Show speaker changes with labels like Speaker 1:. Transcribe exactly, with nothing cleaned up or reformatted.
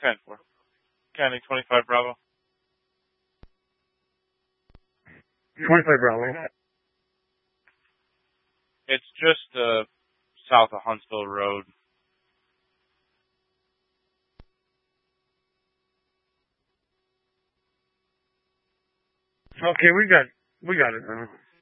Speaker 1: ten four. County twenty-five Bravo.
Speaker 2: twenty-five Bravo.
Speaker 1: It's just uh, south of Huntsville Road.
Speaker 2: Okay, we got we got it. Uh,